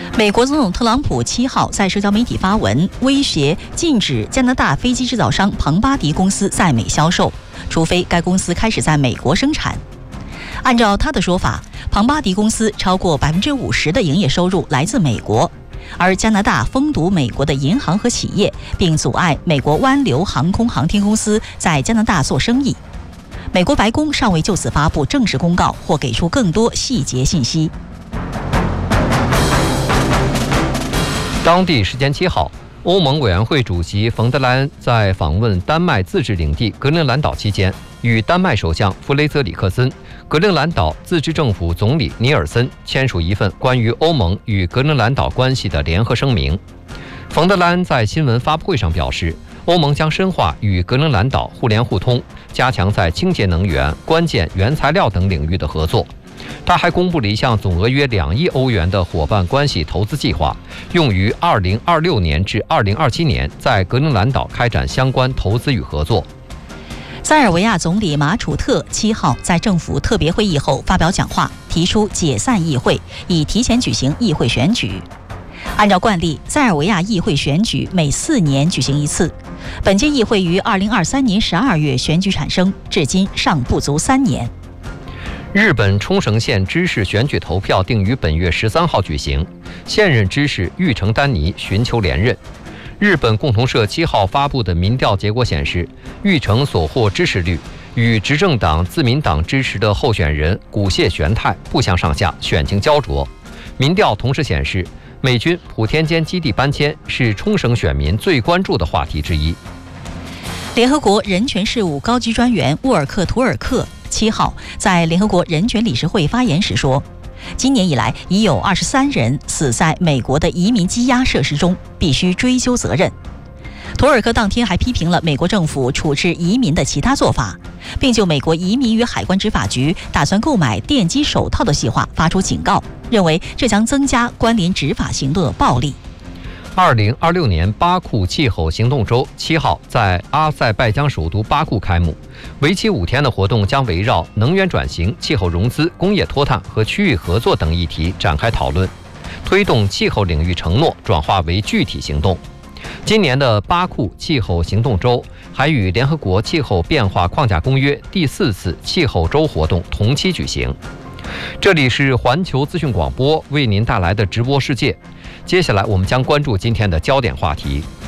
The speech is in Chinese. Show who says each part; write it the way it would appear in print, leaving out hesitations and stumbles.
Speaker 1: 美国总统特朗普7号在社交媒体发文，威胁禁止加拿大飞机制造商庞巴迪公司在美销售，除非该公司开始在美国生产。按照他的说法，庞巴迪公司超过50%的营业收入来自美国，而加拿大封堵美国的银行和企业，并阻碍美国湾流航空航天公司在加拿大做生意。美国白宫尚未就此发布正式公告或给出更多细节信息。
Speaker 2: 当地时间7号，欧盟委员会主席冯德莱恩在访问丹麦自治领地格陵兰岛期间，与丹麦首相弗雷泽里克森、格陵兰岛自治政府总理尼尔森签署一份关于欧盟与格陵兰岛关系的联合声明。冯德莱恩在新闻发布会上表示，欧盟将深化与格陵兰岛互联互通，加强在清洁能源、关键原材料等领域的合作。他还公布了一项总额约2亿欧元的伙伴关系投资计划，用于2026年至2027年在格陵兰岛开展相关投资与合作。
Speaker 1: 塞尔维亚总理马楚特7号在政府特别会议后发表讲话，提出解散议会，以提前举行议会选举。按照惯例，塞尔维亚议会选举每4年举行一次。本届议会于2023年12月选举产生，至今尚不足3年。
Speaker 2: 日本冲绳县知事选举投票定于本月13号举行，现任知事玉城丹尼寻求连任。日本共同社7号发布的民调结果显示，玉城所获支持率与执政党自民党支持的候选人古谢玄太不相上下，选情焦灼。民调同时显示，美军普天间基地搬迁是冲绳选民最关注的话题之一。
Speaker 1: 联合国人权事务高级专员沃尔克图尔克7号在联合国人权理事会发言时说，今年以来已有23人死在美国的移民羁押设施中，必须追究责任。图尔克当天还批评了美国政府处置移民的其他做法，并就美国移民与海关执法局打算购买电击手套的计划发出警告，认为这将增加关联执法行动的暴力。
Speaker 2: 2026年巴库气候行动周7号在阿塞拜疆首都巴库开幕，为期5天的活动将围绕能源转型、气候融资、工业脱碳和区域合作等议题展开讨论，推动气候领域承诺转化为具体行动。今年的巴库气候行动周还与联合国气候变化框架公约第4次气候周活动同期举行。这里是环球资讯广播为您带来的直播世界，接下来我们将关注今天的焦点话题。